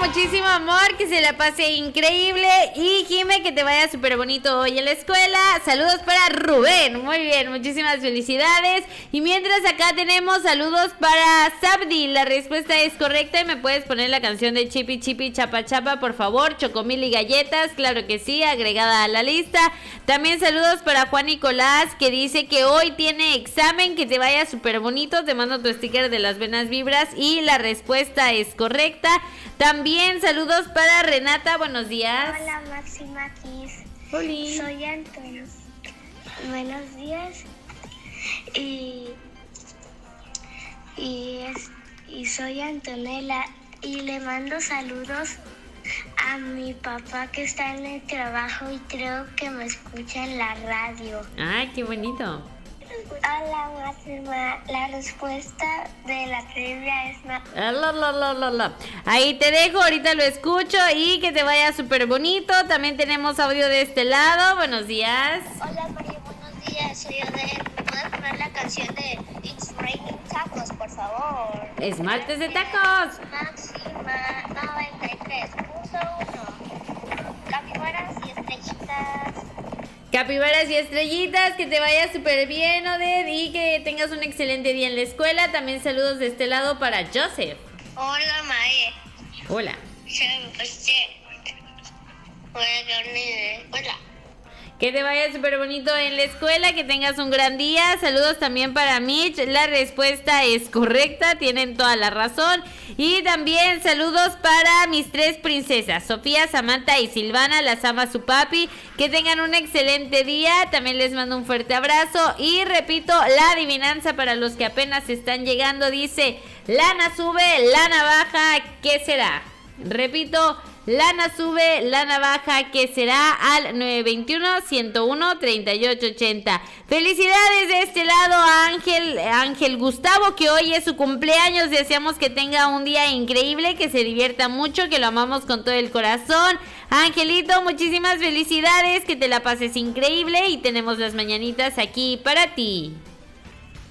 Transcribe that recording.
muchísimo amor, que se la pase increíble. Y Jime, que te vaya súper bonito hoy en la escuela. Saludos para Rubén. Muy bien, muchísimas felicidades. Y mientras acá tenemos saludos para Sabdi. La respuesta es correcta y me puedes poner la canción de Chipi Chipi Chapa Chapa, por favor. Chocomil y galletas, claro que sí, agregada a la lista. También saludos para Juan Nicolás, que dice que hoy tiene examen, que te vaya súper bonito. Te mando tu sticker de las venas vibras y la respuesta es correcta. También saludos para Renata, buenos días. Hola Máxima Kiss. Hola. Soy Antonio. Buenos días. Y soy Antonella y le mando saludos a mi papá que está en el trabajo y creo que me escucha en la radio. Ay, qué bonito. Hola Máxima, la respuesta de la trivia es Ahí te dejo, ahorita lo escucho y que te vaya súper bonito. También tenemos audio de este lado, buenos días. Hola María, buenos días, soy Odette. ¿Me puedes poner la canción de It's Raining Tacos, por favor? Es martes de tacos. Máxima 93.1. Capibaras y estrellitas. Capibaras y estrellitas, que te vaya súper bien, Odette, y que tengas un excelente día en la escuela. También saludos de este lado para Joseph. Hola Mae. Hola. Hola. Que te vaya súper bonito en la escuela, que tengas un gran día. Saludos también para Mitch, la respuesta es correcta, tienen toda la razón. Y también saludos para mis tres princesas, Sofía, Samantha y Silvana, las ama su papi. Que tengan un excelente día, también les mando un fuerte abrazo. Y repito, la adivinanza para los que apenas están llegando dice: lana sube, lana baja, ¿qué será? Repito, lana sube, lana baja, que será al 921-101-3880. Felicidades de este lado a Ángel Gustavo, que hoy es su cumpleaños. Deseamos que tenga un día increíble, que se divierta mucho, que lo amamos con todo el corazón. Angelito, muchísimas felicidades, que te la pases increíble y tenemos las mañanitas aquí para ti.